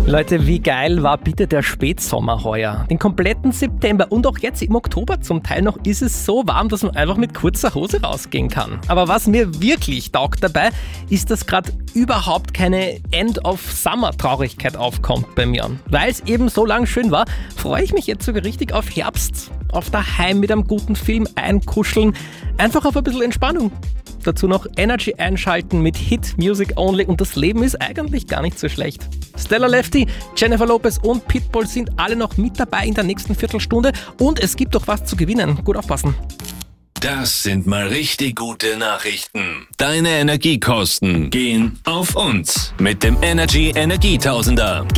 Leute, wie geil war bitte der Spätsommer heuer? Den kompletten September und auch jetzt im Oktober zum Teil noch ist es so warm, dass man einfach mit kurzer Hose rausgehen kann. Aber was mir wirklich taugt dabei, ist, dass gerade überhaupt keine End-of-Summer-Traurigkeit aufkommt bei mir. Weil es eben so lang schön war, freue ich mich jetzt sogar richtig auf Herbst. Auf daheim mit einem guten Film einkuscheln, einfach auf ein bisschen Entspannung. Dazu noch Energy einschalten mit Hit Music Only und das Leben ist eigentlich gar nicht so schlecht. Stella Lefty, Jennifer Lopez und Pitbull sind alle noch mit dabei in der nächsten Viertelstunde und es gibt doch was zu gewinnen. Gut aufpassen. Das sind mal richtig gute Nachrichten. Deine Energiekosten gehen auf uns mit dem Energy Energietausender.